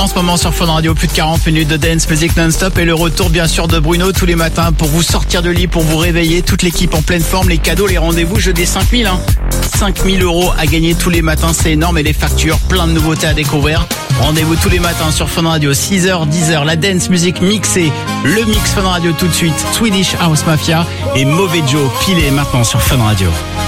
En ce moment sur Fun Radio, plus de 40 minutes de dance music non-stop et le retour bien sûr de Bruno tous les matins pour vous sortir de lit, pour vous réveiller. Toute l'équipe en pleine forme, les cadeaux, les rendez-vous, jeu des 5000. 5000 € à gagner tous les matins, c'est énorme, et les factures, plein de nouveautés à découvrir. Rendez-vous tous les matins sur Fun Radio, 6h, 10h, la dance music mixée, le mix Fun Radio tout de suite, Swedish House Mafia et Mauvais Joe, pilé maintenant sur Fun Radio.